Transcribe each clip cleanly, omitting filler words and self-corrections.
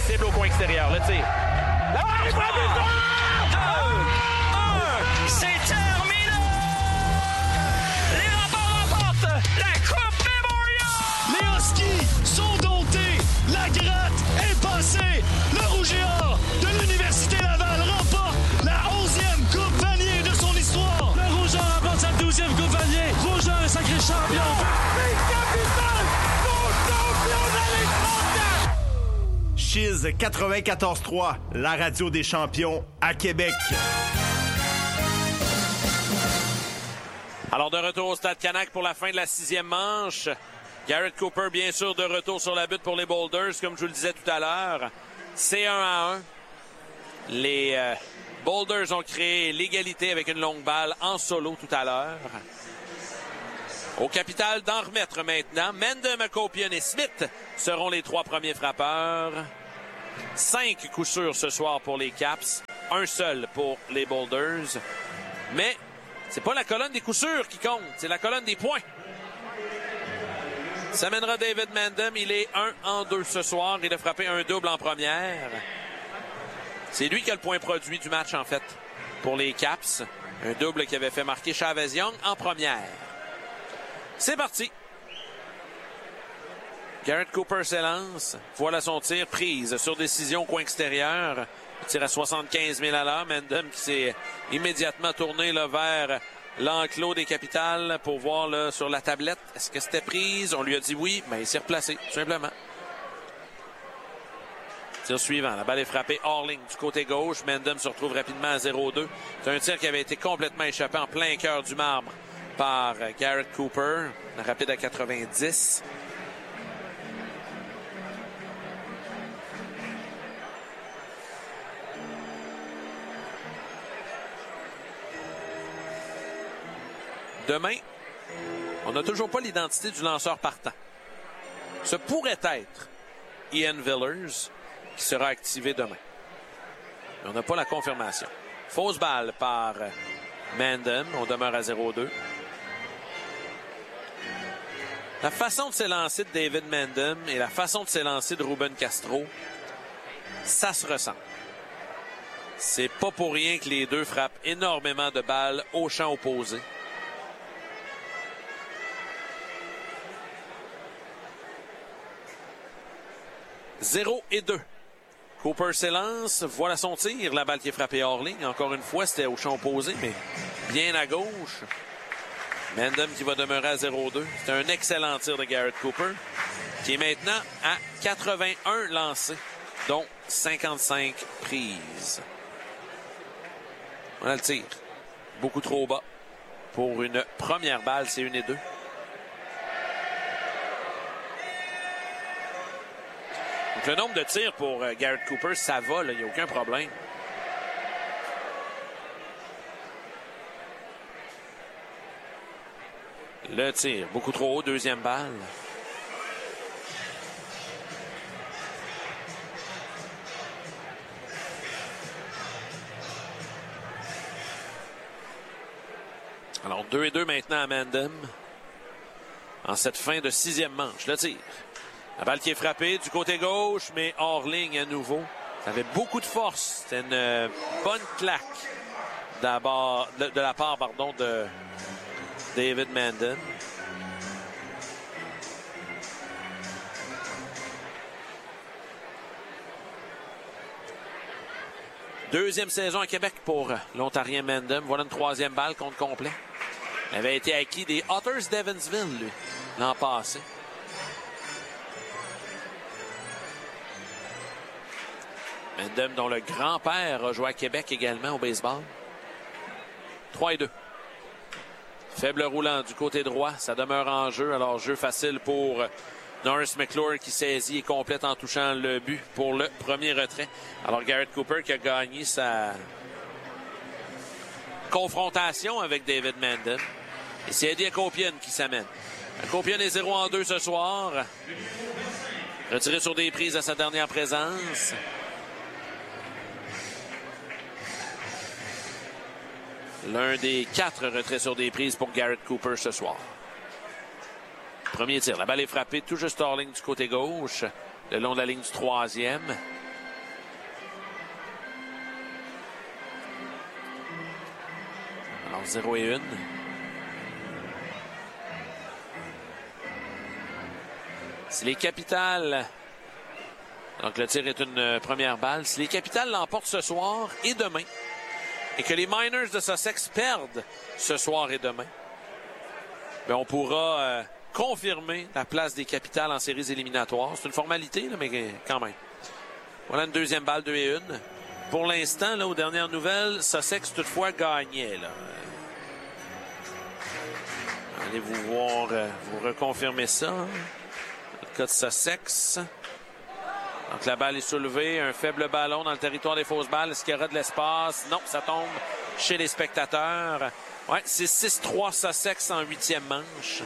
cible au coin extérieur. Le tir. Là, il va C'est terminé! Les Remparts remportent la Coupe Memorial! Les Huskies sont domptés. La gratte est passée. Le Rouge et Or de l'Université Laval remporte la 11e Coupe Vanier de son histoire. Le Rouge et Or remporte sa 12e Coupe Vanier. Rouge et Or est sacré champion. Chiz 94.3, la radio des champions à Québec. Alors, de retour au Stade Canac pour la fin de la 6e manche. Garrett Cooper, bien sûr, de retour sur la butte pour les Boulders, comme je vous le disais tout à l'heure. C'est 1-1. Les Boulders ont créé l'égalité avec une longue balle en solo tout à l'heure. Au capital d'en remettre maintenant. Mendham, Copian et Smith seront les 3 premiers frappeurs. 5 coups sûrs ce soir pour les Caps. Un seul pour les Boulders. Mais c'est pas la colonne des coups sûrs qui compte, c'est la colonne des points. Ça mènera David Mendham. Il est 1-en-2 ce soir. Il a frappé un double en première. C'est lui qui a le point produit du match, en fait, pour les Caps. Un double qui avait fait marquer Chavez Young en première. C'est parti. Garrett Cooper s'élance. Voilà son tir. Prise sur décision coin extérieur. Il tire à 75 000 à l'heure. Mendham qui s'est immédiatement tourné là, vers l'enclos des Capitales pour voir là, sur la tablette. Est-ce que c'était prise? On lui a dit oui, mais il s'est replacé, tout simplement. Tir suivant. La balle est frappée hors ligne du côté gauche. Mendham se retrouve rapidement à 0-2. C'est un tir qui avait été complètement échappé en plein cœur du marbre par Garrett Cooper. Rapide à 90. Demain, on n'a toujours pas l'identité du lanceur partant. Ce pourrait être Ian Villers qui sera activé demain. Mais on n'a pas la confirmation. Fausse balle par Mendham. On demeure à 0-2. La façon de s'élancer de David Mendham et la façon de s'élancer de Ruben Castro, ça se ressent. C'est pas pour rien que les deux frappent énormément de balles au champ opposé. « 0-2. Cooper s'élance, voilà son tir. La balle qui est frappée hors ligne. Encore une fois, c'était au champ opposé, mais bien à gauche. Mendham qui va demeurer à 0-2. C'est un excellent tir de Garrett Cooper, qui est maintenant à 81 lancés, dont 55 prises. Voilà le tir. Beaucoup trop bas. Pour une première balle, c'est 1-2. Donc, le nombre de tirs pour Garrett Cooper, ça va, il n'y a aucun problème. Le tir, beaucoup trop haut, deuxième balle. Alors, 2-2 maintenant à Mendham. En cette fin de 6e manche, le tir. La balle qui est frappée du côté gauche, mais hors ligne à nouveau. Ça avait beaucoup de force. C'était une bonne claque d'abord, de la part de David Mendham. Deuxième saison à Québec pour l'Ontarien Mendham. Voilà une troisième balle contre complet. Il avait été acquis des Otters d'Evansville, lui, l'an passé. Mendham, dont le grand-père a joué à Québec également au baseball. 3-2. Faible roulant du côté droit. Ça demeure en jeu. Alors, jeu facile pour Norris McClure qui saisit et complète en touchant le but pour le premier retrait. Alors, Garrett Cooper qui a gagné sa confrontation avec David Mendham. Et c'est Eddie Copian qui s'amène. Copian est 0-2 ce soir. Retiré sur des prises à sa dernière présence. L'un des 4 retraits sur des prises pour Garrett Cooper ce soir. Premier tir. La balle est frappée tout juste hors ligne du côté gauche, le long de la ligne du troisième. Alors, 0-1. Si les Capitals... Donc, le tir est une première balle. Si les Capitals l'emportent ce soir et demain, et que les Miners de Sussex perdent ce soir et demain, bien, on pourra confirmer la place des Capitals en séries éliminatoires. C'est une formalité, là, mais quand même. Voilà une deuxième balle, 2-1. Pour l'instant, là, aux dernières nouvelles, Sussex toutefois gagnait. Là. Allez-vous voir, vous reconfirmer ça. Le cas de Sussex. Donc la balle est soulevée, un faible ballon dans le territoire des fausses balles. Est-ce qu'il y aura de l'espace? Non, ça tombe chez les spectateurs. Ouais, c'est 6-3 Sussex en 8e manche.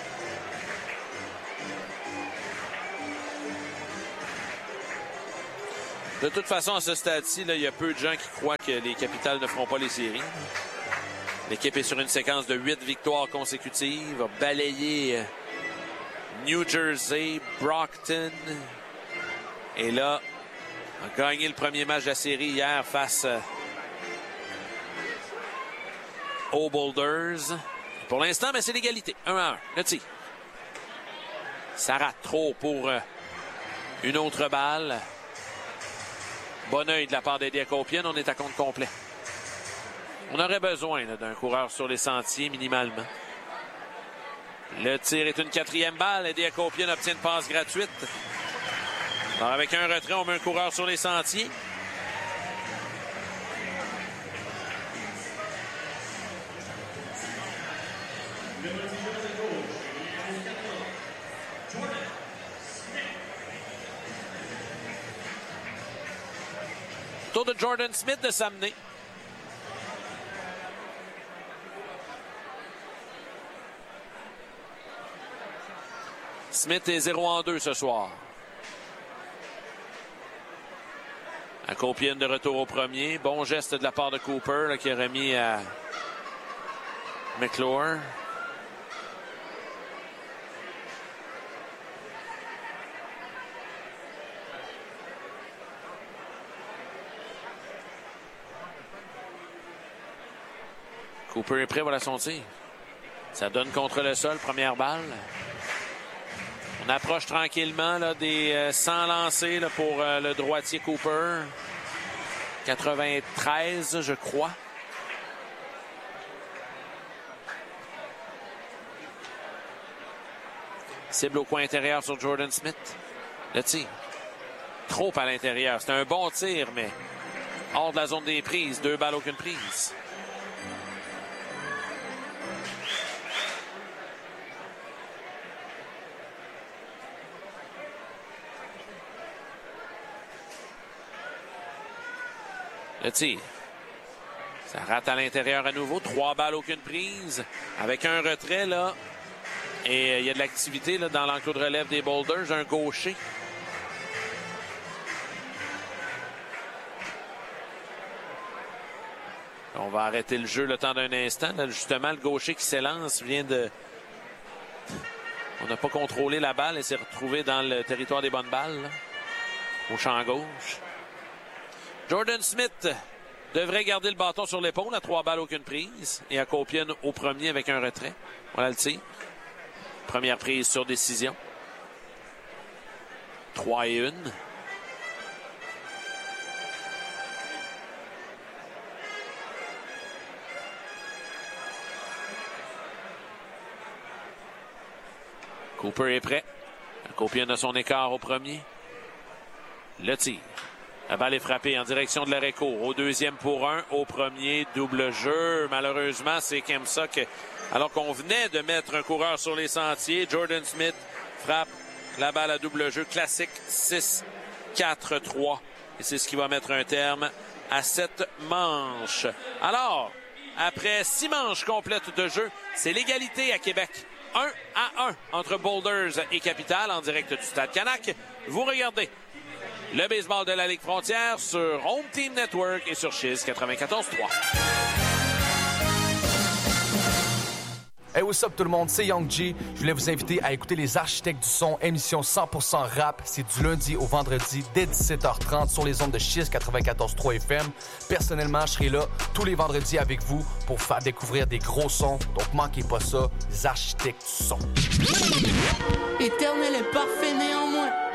De toute façon, à ce stade-ci, il y a peu de gens qui croient que les Capitals ne feront pas les séries. L'équipe est sur une séquence de 8 victoires consécutives, a balayé New Jersey, Brockton. Et là, a gagné le premier match de la série hier face aux Boulders. Pour l'instant, mais c'est l'égalité. 1-1. Le tir. Ça rate trop pour une autre balle. Bon œil de la part d'Eddie Akopien. On est à compte complet. On aurait besoin d'un coureur sur les sentiers minimalement. Le tir est une 4e balle. Eddie Akopien obtient une passe gratuite. Alors, avec un retrait, on met un coureur sur les sentiers. Tour de Jordan Smith de s'amener. Smith est 0-2 ce soir. Akopien de retour au premier. Bon geste de la part de Cooper là, qui a remis à McClure. Cooper est prêt, voilà son tir. Ça donne contre le sol, première balle. On approche tranquillement là, des 100 lancés là, pour le droitier Cooper. 93, je crois. Cible au coin intérieur sur Jordan Smith. Le tir. Trop à l'intérieur. C'était un bon tir, mais hors de la zone des prises. 2 balles, aucune prise. Le tir. Ça rate à l'intérieur à nouveau. 3 balles, aucune prise. Avec un retrait, là. Et il y a de l'activité là, dans l'enclos de relève des Boulders. Un gaucher. On va arrêter le jeu le temps d'un instant. Là, justement, le gaucher qui s'élance vient de... On n'a pas contrôlé la balle et s'est retrouvé dans le territoire des bonnes balles. Là, au champ gauche. Jordan Smith devrait garder le bâton sur l'épaule à 3 balles, aucune prise. Et Akopien au premier avec un retrait. Voilà le tir. Première prise sur décision. 3-1. Cooper est prêt. Akopien a son écart au premier. Le tir. La balle est frappée en direction de l'arrêt court. Au deuxième pour 1. Au premier, double jeu. Malheureusement, c'est comme ça que, alors qu'on venait de mettre un coureur sur les sentiers, Jordan Smith frappe la balle à double jeu. Classique 6-4-3. Et c'est ce qui va mettre un terme à cette manche. Alors, après 6 manches complètes de jeu, c'est l'égalité à Québec. 1-1 entre Boulders et Capitals en direct du Stade Canac. Vous regardez le baseball de la Ligue Frontière sur Home Team Network et sur Chiz 94.3. Hey, what's up tout le monde, c'est Young G. Je voulais vous inviter à écouter Les Architectes du Son, émission 100% rap. C'est du lundi au vendredi dès 17h30 sur les ondes de Chiz 94.3 FM. Personnellement, je serai là tous les vendredis avec vous pour faire découvrir des gros sons. Donc manquez pas ça, Les Architectes du Son. Éternel et parfait néanmoins.